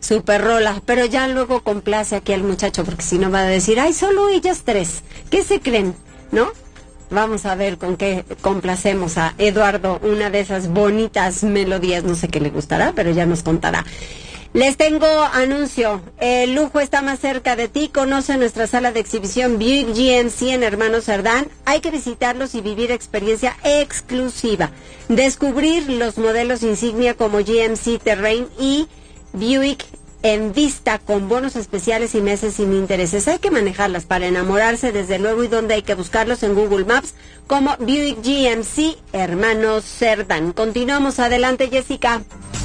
Super rola, pero ya luego complace aquí al muchacho, porque si no va a decir, ay, solo ellas tres, ¿qué se creen? ¿No? Vamos a ver con qué complacemos a Eduardo, una de esas bonitas melodías, no sé qué le gustará, pero ya nos contará. Les tengo anuncio, el lujo está más cerca de ti, conoce nuestra sala de exhibición Buick GMC en Hermanos Cerdán, hay que visitarlos y vivir experiencia exclusiva, descubrir los modelos insignia como GMC Terrain y Buick en vista con bonos especiales y meses sin intereses. Hay que manejarlas para enamorarse, desde luego, y donde hay que buscarlos en Google Maps como Buick GMC Hermanos Cerdán. Continuamos, adelante, Jessica.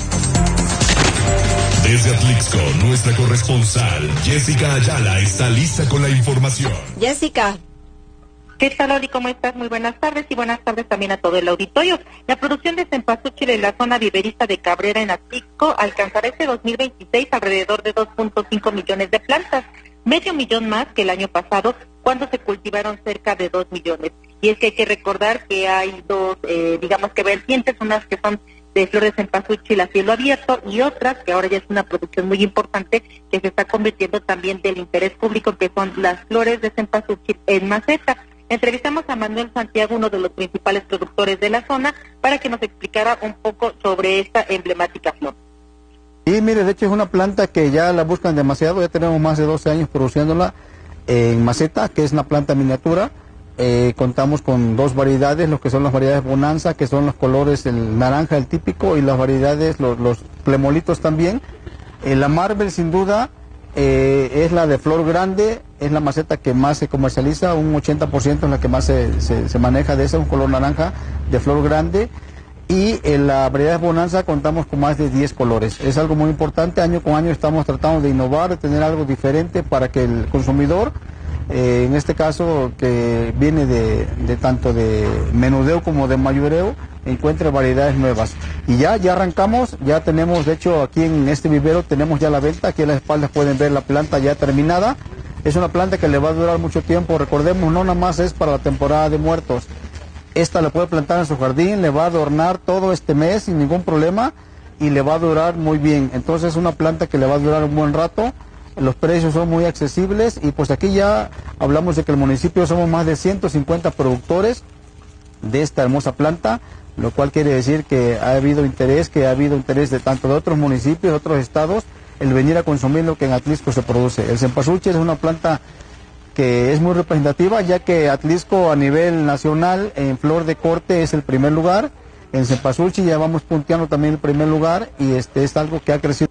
Desde Atlixco, nuestra corresponsal Jessica Ayala está lista con la información. Jessica. ¿Qué tal, Oli? ¿Cómo estás? Muy buenas tardes, y buenas tardes también a todo el auditorio. La producción de cempasúchil en la zona viverista de Cabrera en Atlixco alcanzará este 2026 alrededor de 2.5 millones de plantas, medio millón más que el año pasado, cuando se cultivaron cerca de 2 millones. Y es que hay que recordar que hay dos, vertientes, unas que son de flores de cempasúchil a cielo abierto y otras que ahora ya es una producción muy importante que se está convirtiendo también del interés público, que son las flores de cempasúchil en maceta. Entrevistamos a Manuel Santiago, uno de los principales productores de la zona, para que nos explicara un poco sobre esta emblemática flor. Y mire, de hecho es una planta que ya la buscan demasiado, ya tenemos más de 12 años produciéndola en maceta, que es una planta miniatura. Contamos con dos variedades, lo que son las variedades Bonanza, que son los colores, el naranja, el típico, y las variedades, los plemolitos también. La Marvel, sin duda, es la de flor grande, es la maceta que más se comercializa, un 80% es la que más se maneja de esa, un color naranja de flor grande. Y en la variedad Bonanza contamos con más de 10 colores. Es algo muy importante, año con año estamos tratando de innovar, de tener algo diferente para que el consumidor, en este caso que viene de tanto de menudeo como de mayoreo, encuentre variedades nuevas. Y ya arrancamos, ya tenemos, de hecho aquí en este vivero tenemos ya la venta, aquí a las espaldas pueden ver la planta ya terminada. Es una planta que le va a durar mucho tiempo, recordemos, no nada más es para la temporada de muertos. Esta la puede plantar en su jardín, le va a adornar todo este mes sin ningún problema y le va a durar muy bien. Entonces es una planta que le va a durar un buen rato. Los precios son muy accesibles y pues aquí ya hablamos de que el municipio somos más de 150 productores de esta hermosa planta, lo cual quiere decir que ha habido interés de tanto de otros municipios, de otros estados, el venir a consumir lo que en Atlixco se produce. El cempasúchil es una planta que es muy representativa, ya que Atlixco a nivel nacional en flor de corte es el primer lugar, en cempasúchil ya vamos punteando también el primer lugar y es algo que ha crecido.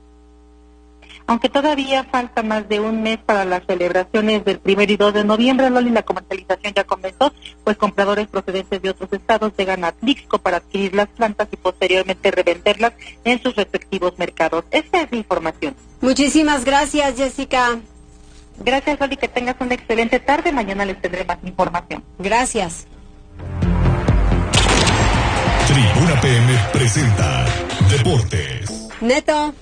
Aunque todavía falta más de un mes para las celebraciones del 1 y 2 de noviembre, Loli, la comercialización ya comenzó, pues compradores procedentes de otros estados llegan a Atlixco para adquirir las plantas y posteriormente revenderlas en sus respectivos mercados. Esta es mi información. Muchísimas gracias, Jessica. Gracias, Loli, que tengas una excelente tarde. Mañana les tendré más información. Gracias. Tribuna PM presenta Deportes. Neto.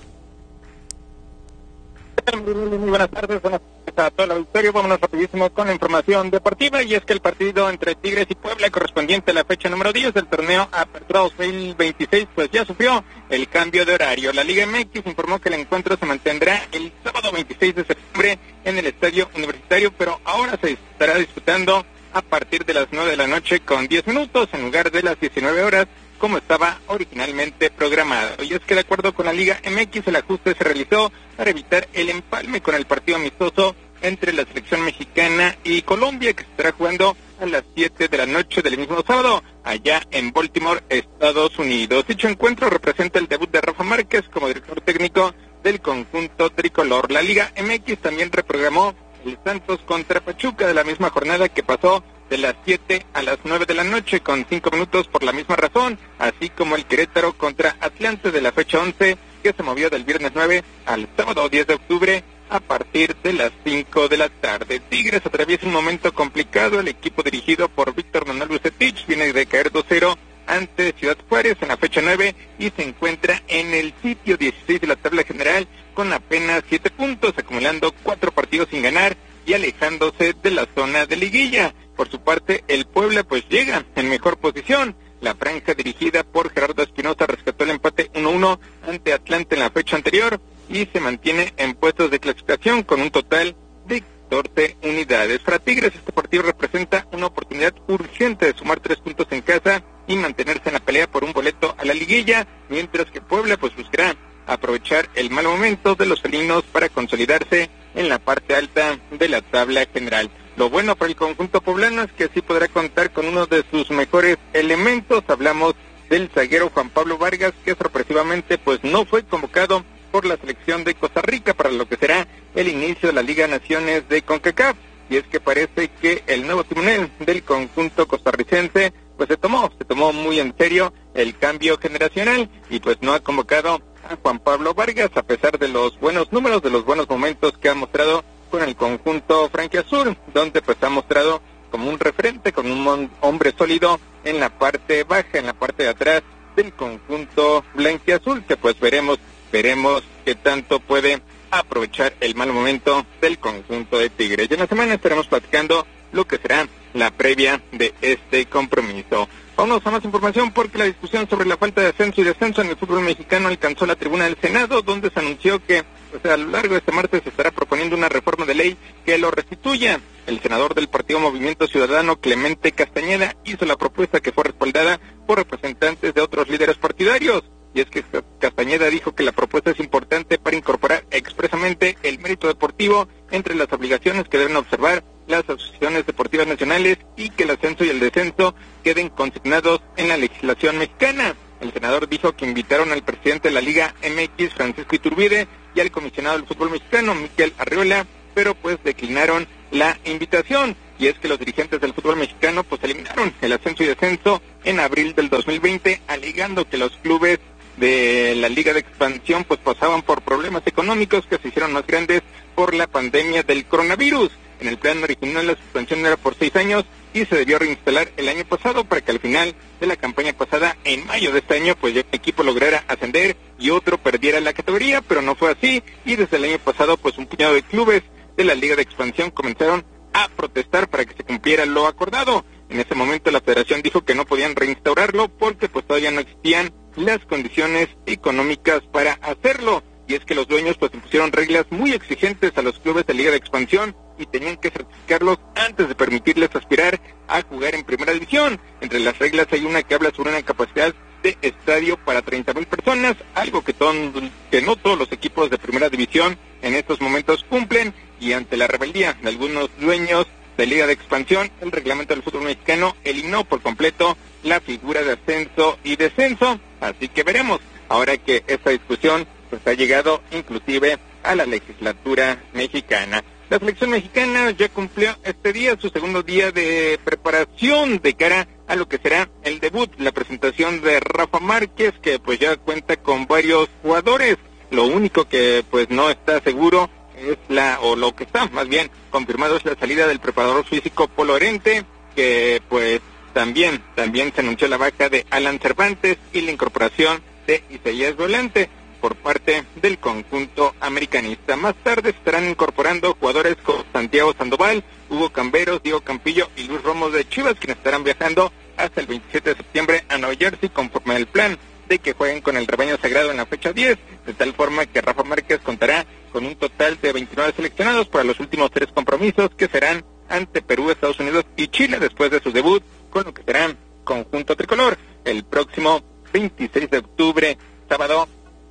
Muy buenas tardes a todo el auditorio. Vámonos rapidísimo con la información deportiva, y es que el partido entre Tigres y Puebla, correspondiente a la fecha número 10 del torneo Apertura 2026, pues ya sufrió el cambio de horario. La Liga MX informó que el encuentro se mantendrá el sábado 26 de septiembre en el Estadio Universitario, pero ahora se estará disputando a partir de las 9 de la noche con 10 minutos en lugar de las 19 horas como estaba originalmente programado. Y es que de acuerdo con la Liga MX, el ajuste se realizó para evitar el empalme con el partido amistoso entre la selección mexicana y Colombia, que se estará jugando a las 7 de la noche del mismo sábado, allá en Baltimore, Estados Unidos. Dicho encuentro representa el debut de Rafa Márquez como director técnico del conjunto tricolor. La Liga MX también reprogramó el Santos contra Pachuca de la misma jornada, que pasó de las 7 a las 9 de la noche con 5 minutos por la misma razón, así como el Querétaro contra Atlante de la fecha 11, que se movió del viernes 9 al sábado 10 de octubre a partir de las 5 de la tarde. Tigres atraviesa un momento complicado. El equipo dirigido por Víctor Manuel Bucetich viene de caer 2-0 ante Ciudad Juárez en la fecha 9 y se encuentra en el sitio 16 de la tabla general con apenas 7 puntos, acumulando 4 partidos sin ganar y alejándose de la zona de liguilla. Por su parte, el Puebla pues llega en mejor posición. La franja dirigida por Gerardo Espinosa rescató el empate 1-1 ante Atlante en la fecha anterior y se mantiene en puestos de clasificación con un total de 14 unidades. Para Tigres, este partido representa una oportunidad urgente de sumar 3 puntos en casa y mantenerse en la pelea por un boleto a la liguilla, mientras que Puebla pues buscará aprovechar el mal momento de los felinos para consolidarse en la parte alta de la tabla general. Lo bueno para el conjunto poblano es que sí podrá contar con uno de sus mejores elementos. Hablamos del zaguero Juan Pablo Vargas, que sorpresivamente pues no fue convocado por la selección de Costa Rica para lo que será el inicio de la Liga Naciones de CONCACAF. Y es que parece que el nuevo timonel del conjunto costarricense pues se tomó muy en serio el cambio generacional y pues no ha convocado a Juan Pablo Vargas, a pesar de los buenos números, de los buenos momentos que ha mostrado con el conjunto franquiazul, donde pues ha mostrado como un referente, como un hombre sólido en la parte baja, en la parte de atrás del conjunto blanquiazul, que pues veremos qué tanto puede aprovechar el mal momento del conjunto de Tigres. Y en la semana estaremos platicando lo que será la previa de este compromiso. Vamos a más información porque la discusión sobre la falta de ascenso y descenso en el fútbol mexicano alcanzó la tribuna del Senado, donde se anunció que a lo largo de este martes se estará proponiendo una reforma de ley que lo restituya. El senador del Partido Movimiento Ciudadano, Clemente Castañeda, hizo la propuesta que fue respaldada por representantes de otros líderes partidarios. Y es que Castañeda dijo que la propuesta es importante para incorporar expresamente el mérito deportivo entre las obligaciones que deben observar las asociaciones deportivas nacionales y que el ascenso y el descenso queden consignados en la legislación mexicana. El senador dijo que invitaron al presidente de la Liga MX, Francisco Iturbide, y al comisionado del fútbol mexicano, Miquel Arriola, pero pues declinaron la invitación. Y es que los dirigentes del fútbol mexicano pues eliminaron el ascenso y descenso en abril del 2020, alegando que los clubes de la Liga de Expansión pues pasaban por problemas económicos que se hicieron más grandes por la pandemia del coronavirus. En el plan original la suspensión era por 6 años y se debió reinstalar el año pasado para que al final de la campaña pasada, en mayo de este año, pues ya un equipo lograra ascender y otro perdiera la categoría, pero no fue así, y desde el año pasado pues un puñado de clubes de la Liga de Expansión comenzaron a protestar para que se cumpliera lo acordado. En ese momento la federación dijo que no podían reinstaurarlo porque pues todavía no existían las condiciones económicas para hacerlo. Y es que los dueños pues impusieron reglas muy exigentes a los clubes de Liga de Expansión y tenían que certificarlos antes de permitirles aspirar a jugar en primera división. Entre las reglas hay una que habla sobre una capacidad de estadio para 30,000 personas, algo que no todos los equipos de primera división en estos momentos cumplen, y ante la rebeldía de algunos dueños de Liga de Expansión, el reglamento del fútbol mexicano eliminó por completo la figura de ascenso y descenso. Así que veremos, ahora que esta discusión pues ha llegado inclusive a la legislatura mexicana. La selección mexicana ya cumplió este día su segundo día de preparación de cara a lo que será el debut, la presentación de Rafa Márquez, que pues ya cuenta con varios jugadores. Lo único que pues no está seguro es lo que está más bien confirmado es la salida del preparador físico Polo Herente, que pues también se anunció la baja de Alan Cervantes y la incorporación de Isaías Volante por parte del conjunto americanista. Más tarde estarán incorporando jugadores como Santiago Sandoval, Hugo Camberos, Diego Campillo y Luis Romo de Chivas, quienes estarán viajando hasta el 27 de septiembre a Nueva Jersey conforme al plan de que jueguen con el rebaño sagrado en la fecha 10, de tal forma que Rafa Márquez contará con un total de 29 seleccionados para los últimos 3 compromisos que serán ante Perú, Estados Unidos y Chile después de su debut con lo que será conjunto tricolor el próximo 26 de octubre, sábado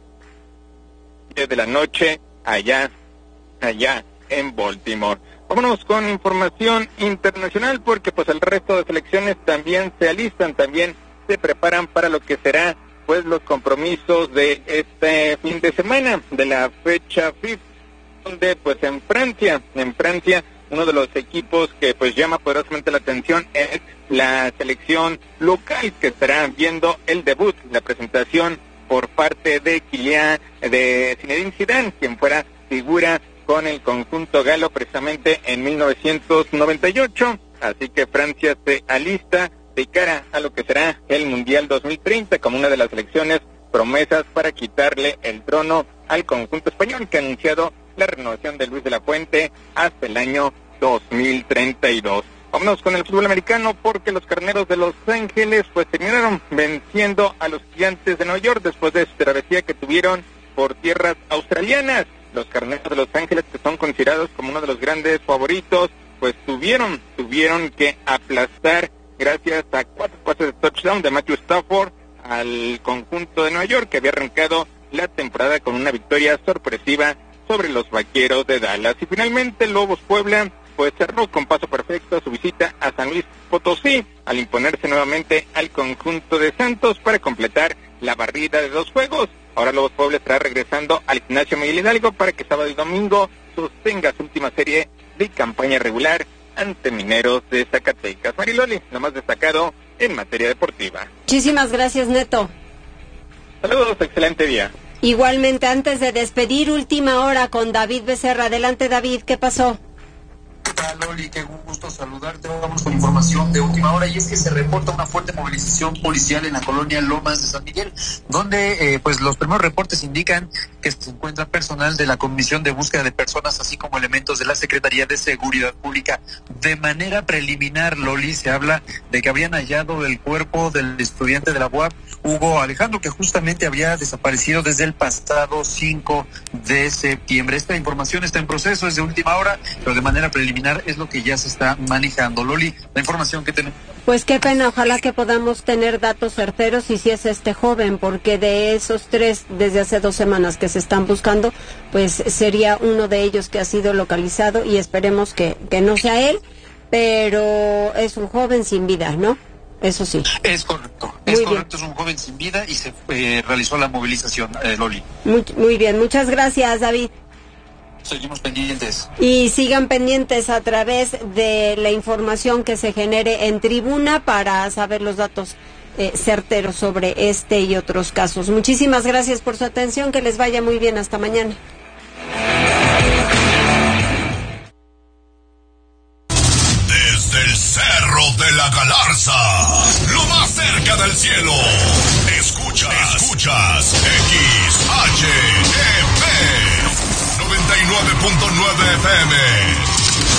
de la noche, allá en Baltimore. Vámonos con información internacional porque pues el resto de selecciones también se alistan, también se preparan para lo que será pues los compromisos de este fin de semana de la fecha FIFA, donde pues en Francia uno de los equipos que pues llama poderosamente la atención es la selección local, que estará viendo el debut, la presentación por parte de Zinedine Zidane, quien fuera figura con el conjunto galo precisamente en 1998. Así que Francia se alista de cara a lo que será el Mundial 2030 como una de las selecciones promesas para quitarle el trono al conjunto español, que ha anunciado la renovación de Luis de la Fuente hasta el año 2032. Vámonos con el fútbol americano porque los Carneros de Los Ángeles pues terminaron venciendo a los Gigantes de Nueva York después de su travesía que tuvieron por tierras australianas. Los Carneros de Los Ángeles, que son considerados como uno de los grandes favoritos, pues tuvieron que aplastar, gracias a 4 pases de touchdown de Matthew Stafford, al conjunto de Nueva York, que había arrancado la temporada con una victoria sorpresiva sobre los Vaqueros de Dallas. Y finalmente Lobos Puebla pues cerró con paso perfecto su visita a San Luis Potosí, al imponerse nuevamente al conjunto de Santos para completar la barrida de 2 juegos. Ahora Lobos Puebla estará regresando al Ignacio Miguel Hidalgo para que sábado y domingo sostenga su última serie de campaña regular ante Mineros de Zacatecas. Mariloli, lo más destacado en materia deportiva. Muchísimas gracias, Neto. Saludos, excelente día. Igualmente, antes de despedir, última hora con David Becerra. Adelante, David, ¿qué pasó? ¿Qué tal, Loli? Qué gusto saludarte. Vamos con información de última hora, y es que se reporta una fuerte movilización policial en la colonia Lomas de San Miguel, donde pues los primeros reportes indican que se encuentra personal de la Comisión de Búsqueda de Personas, así como elementos de la Secretaría de Seguridad Pública. De manera preliminar, Loli, se habla de que habrían hallado el cuerpo del estudiante de la UAP, Hugo Alejandro, que justamente había desaparecido desde el pasado 5 de septiembre. Esta información está en proceso, es de última hora, pero de manera preliminar es lo que ya se está manejando. Loli, la información que tenemos. Pues qué pena, ojalá que podamos tener datos certeros y si es este joven, porque de esos 3 desde hace 2 semanas que se están buscando, pues sería uno de ellos que ha sido localizado, y esperemos que no sea él, pero es un joven sin vida, ¿no? Eso sí. Es correcto, es un joven sin vida y se realizó la movilización, Loli. Muy bien, muchas gracias, David. Seguimos pendientes. Y sigan pendientes a través de la información que se genere en tribuna para saber los datos certeros sobre este y otros casos. Muchísimas gracias por su atención, que les vaya muy bien, hasta mañana. Desde el Cerro de la Galarza, lo más cerca del cielo, escuchas XHEP 99.9 FM.